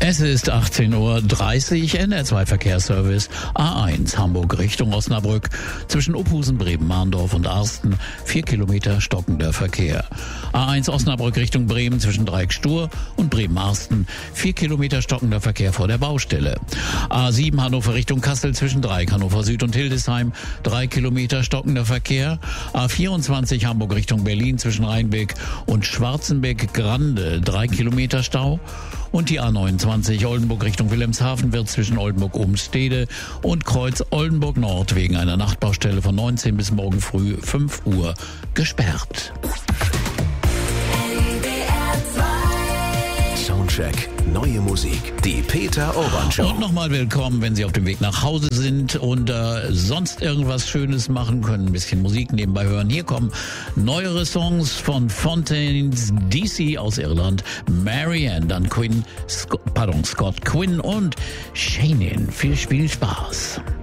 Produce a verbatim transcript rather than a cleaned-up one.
Es ist achtzehn Uhr dreißig, N R zwei Verkehrsservice, A eins Hamburg Richtung Osnabrück, zwischen Uphusen, Bremen, Mahndorf und Arsten, vier Kilometer stockender Verkehr. A eins Osnabrück Richtung Bremen, zwischen Dreieck-Stur und Bremen-Arsten, vier Kilometer stockender Verkehr vor der Baustelle. A sieben Hannover Richtung Kassel, zwischen Dreieck, Hannover Süd und Hildesheim, drei Kilometer stockender Verkehr. A vierundzwanzig Hamburg Richtung Berlin, zwischen Rheinbeck und Schwarzenbeck-Grande, drei Kilometer Stau. Und die A neunundzwanzig Oldenburg Richtung Wilhelmshaven wird zwischen Oldenburg-Umstede und Kreuz Oldenburg Nord wegen einer Nachtbaustelle von neunzehn bis morgen früh fünf Uhr gesperrt. Soundcheck, neue Musik, die Peter Urban Show. Und nochmal willkommen, wenn Sie auf dem Weg nach Hause sind und äh, sonst irgendwas Schönes machen können, ein bisschen Musik nebenbei hören. Hier kommen neuere Songs von Fontaines D C aus Irland, Marianne, dann Quinn, Sc- pardon, Scott Quinn und Shannon. Viel Spielspaß.